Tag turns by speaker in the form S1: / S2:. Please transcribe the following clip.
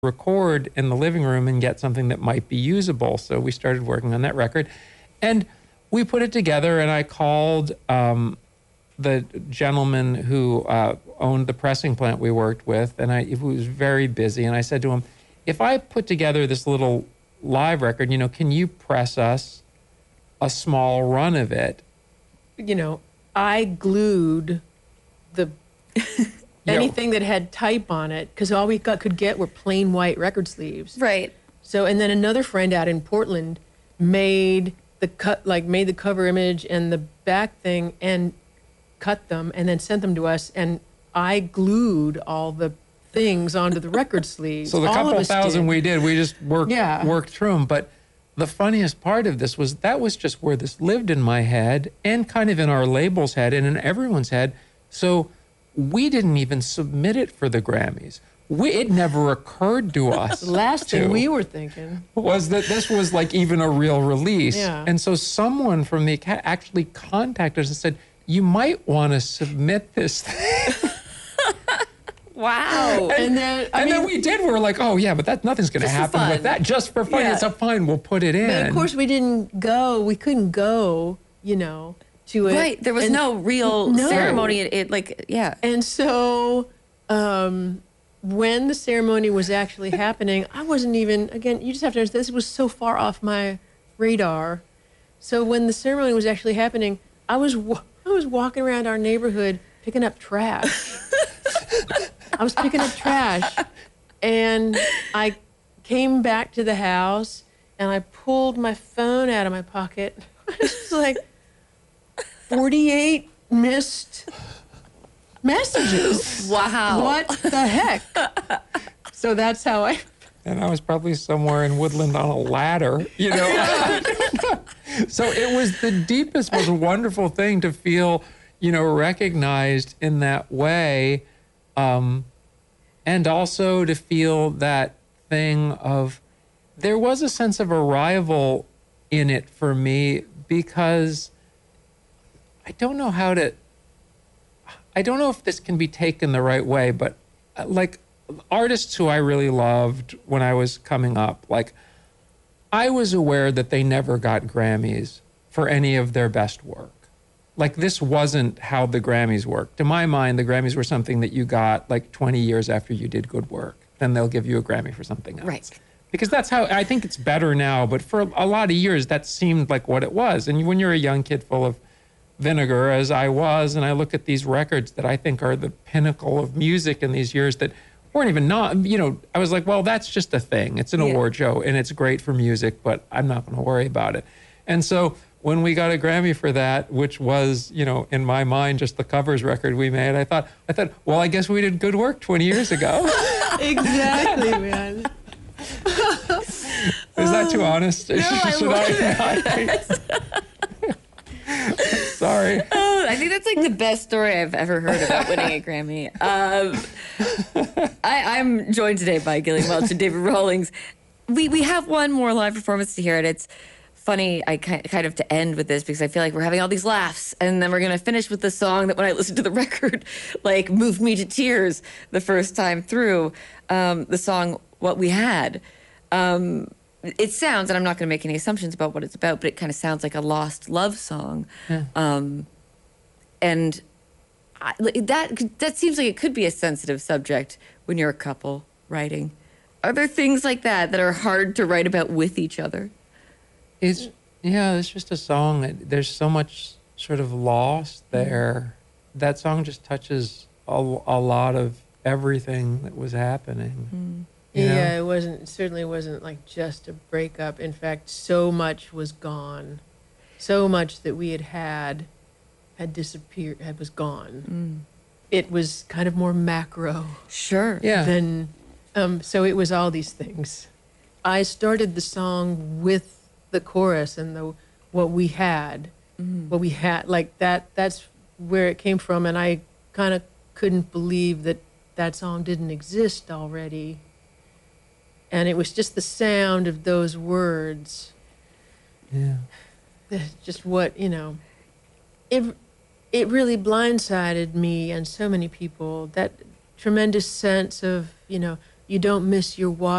S1: record in the living room and get something that might be usable. So we started working on that record, and we put it together, and I called the gentleman who owned the pressing plant we worked with, and he was very busy, and I said to him, if I put together this little live record, can you press us a small run of it?
S2: I glued the anything that had type on it, because all we could get were plain white record sleeves.
S3: Right.
S2: So, and then another friend out in Portland made the cover image and the back thing and cut them and then sent them to us, and I glued all the things onto the record sleeves.
S1: So the couple thousand we just worked through them. But the funniest part of this was that was just where this lived in my head and kind of in our label's head and in everyone's head. So we didn't even submit it for the Grammys. It never occurred to us.
S2: The last thing we were thinking
S1: was that this was like even a real release.
S2: Yeah.
S1: And so someone from the Academy actually contacted us and said, you might want to submit this thing.
S3: Wow.
S1: And then we did. We were like, oh, yeah, but nothing's going to happen with that. Just for fun.
S2: Yeah.
S1: It's fine. We'll put it in.
S2: But of course, we couldn't go, to it.
S3: Right. There was no real ceremony.
S2: And so when the ceremony was actually happening, I wasn't even, again, you just have to understand, this was so far off my radar. So when the ceremony was actually happening, I was walking around our neighborhood picking up trash. I was picking up trash, and I came back to the house, and I pulled my phone out of my pocket. It was like 48 missed messages.
S3: Wow.
S2: What the heck? So that's how I...
S1: And I was probably somewhere in Woodland on a ladder, So it was the deepest, most wonderful thing to feel, recognized in that way. And also to feel that thing of, there was a sense of arrival in it for me, because I don't know if this can be taken the right way, but like artists who I really loved when I was coming up, like I was aware that they never got Grammys for any of their best work. Like this wasn't how the Grammys worked. To my mind, the Grammys were something that you got like 20 years after you did good work. Then they'll give you a Grammy for something else.
S3: Right.
S1: Because that's how, I think it's better now, but for a lot of years that seemed like what it was. And when you're a young kid full of vinegar, as I was, and I look at these records that I think are the pinnacle of music in these years that weren't even I was like, well, that's just a thing. It's an award show and it's great for music, but I'm not going to worry about it. And so when we got a Grammy for that, which was, in my mind, just the covers record we made, I thought, well, I guess we did good work 20 years ago.
S2: Exactly, man.
S1: Is that too honest?
S3: No, I
S1: Sorry.
S3: I think that's like the best story I've ever heard about winning a Grammy. I'm joined today by Gillian Welch and David Rawlings. We have one more live performance to hear, and it's funny, I kind of to end with this because I feel like we're having all these laughs, and then we're going to finish with the song that when I listened to the record, like moved me to tears the first time through, the song What We Had. It sounds, and I'm not going to make any assumptions about what it's about, but it kind of sounds like a lost love song.
S1: Yeah.
S3: And that seems like it could be a sensitive subject when you're a couple writing. Are there things like that are hard to write about with each other?
S1: It's just a song. There's so much sort of lost there. That song just touches a lot of everything that was happening.
S2: Yeah, it certainly wasn't like just a breakup. In fact, so much was gone. So much that we had disappeared, was gone. It was kind of more macro.
S3: Sure.
S1: Yeah.
S2: Than, so it was all these things. I started the song with the chorus and what we had, like that's where it came from. And I kind of couldn't believe that song didn't exist already. And it was just the sound of those words.
S1: Yeah.
S2: Just what, it really blindsided me and so many people, that tremendous sense of, you don't miss your water.